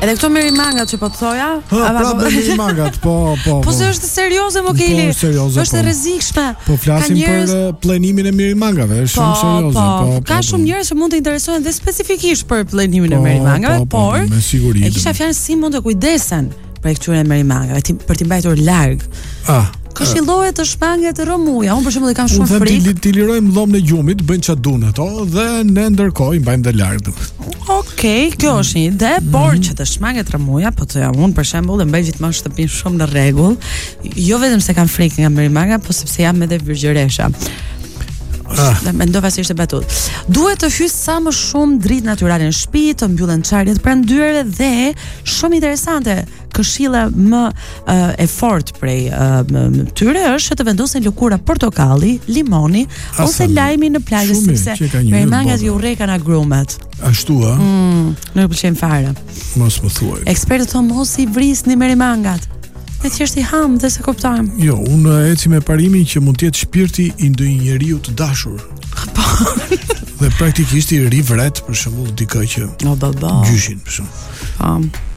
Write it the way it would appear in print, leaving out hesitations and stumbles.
Edhe këto merimangat që po të thoja? Pra merimangat, po. Po se është serioze më Keli. Është e rrezikshme. Po flasim për planimin e merimangave, është shumë serioze. Ka shumë njerëz që mund të interesohen dhe spesifikisht për planimin e merimangave, por me siguri. E kisha fjalën si mund të kujdesen për këtyre merimangave, për t'i mbajtur larg. Këshillohet të shmanget rromuja. Unë për shembull i kam shumë frikë. Ti lirojmë dhomën e gjumit, bëjnë çfarë duan ato dhe ne ndërkohë i mbajmë të larg. Okej, kjo është një ide, por që të shmanget rromuja, po të jam unë për shembull e mbaj gjithmonë shtëpinë shumë në rregull. Jo vetëm se kam frikë nga merimanga, po sepse jam edhe virgjëresha. Mendova se ishte batut. Duhet të hyjë sa më shumë dritë natyrale në shtëpi, të mbyllen çarjet pranë dyerve dhe shumë interesante, këshilla më e fortë prej tyre është të vendosin lëkura portokalli, limoni ose lajmi në plagë sepse merimangat ju urrekan agrumet. Ashtu ë? Nuk e pëlqejn fare. Mos më thuaj. Ekspertët thonë mos i vrisni merimangat. E thjesht i ham dhe se kuptojmë. Jo, unë eci me parimin që mund të jetë shpirti i ndonjë njeriu të dashur. Po. Dhe praktikisht i rivret për shembull dikë që gjyshin për shembull.